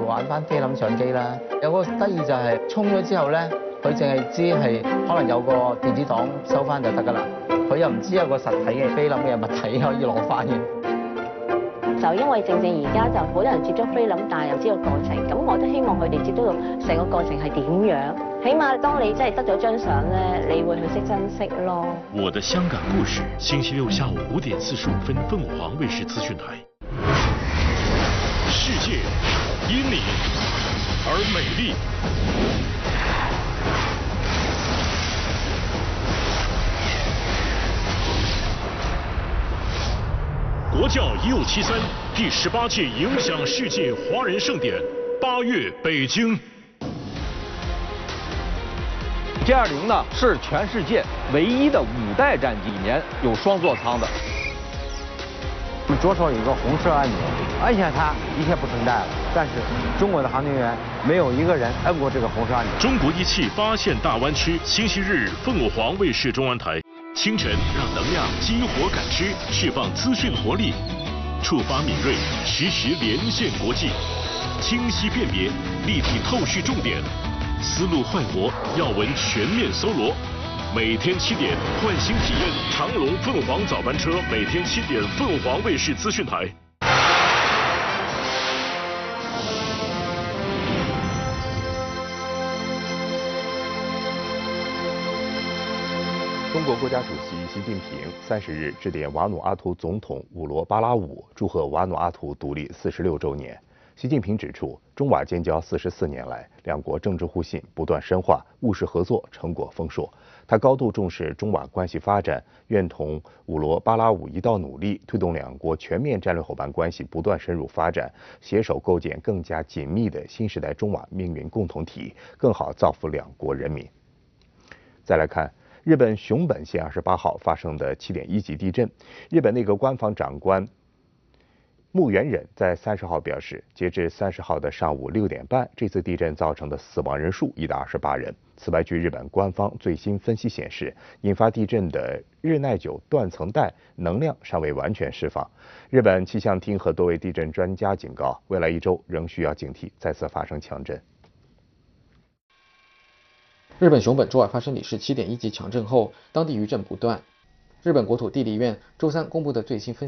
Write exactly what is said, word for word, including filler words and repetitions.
玩翻菲林相機啦。有個得意就係沖咗之後咧，佢淨係知係可能有個電子檔收翻就得㗎啦，佢又唔知有個實體嘅菲林嘅物體可以攞翻嘅。 就因為正正而家就好多人接觸菲林，但係又知道過程，咁我都希望佢哋接觸到成個過程係點樣，起碼當你真係得咗張相咧，你會去識珍惜咯。 我的香港故事，星期六下午五點四十五分，鳳凰衛視資訊台。世界因你而美麗。國教一五七三第十八屆影響世界華人盛典，八月北京。 J 二零呢是全世界唯一的五代战机，一年有雙座艙的。 我们左手有一个红色按钮，按下它一切不存在了。但是中国的航天员没有一个人摁过这个红色按钮。 中国仪器发现大湾区，星期日凤凰卫视中文台。清晨让能量激活感知，释放资讯活力，触发敏锐，实时连线国际，清晰辨别，立体透视重点，思路焕活，要闻全面搜罗。每天七点换新体验长龙凤凰早班车，每天七点凤凰卫视资讯台。 中国国家主席习近平三十日致电瓦努阿图总统伍罗巴拉伍，祝贺瓦努阿图独立四十六周年。习近平指出，中瓦建交四十四年来，两国政治互信不断深化，务实合作成果丰硕。他高度重视中瓦关系发展，愿同伍罗巴拉伍一道努力，推动两国全面战略伙伴关系不断深入发展，携手构建更加紧密的新时代中瓦命运共同体，更好造福两国人民。再来看日本熊本县二十八号发生的七点一级地震，日本内阁官房长官木原忍在三十号表示，截至三十号的上午六点半，这次地震造成的死亡人数已达二十八人。此外，据日本官方最新分析显示，引发地震的日耐久断层带能量尚未完全释放。日本气象厅和多位地震专家警告，未来一周仍需要警惕再次发生强震。 日本熊本周二发生里氏七点一级强震后，当地余震不断。日本国土地理院周三公布的最新分析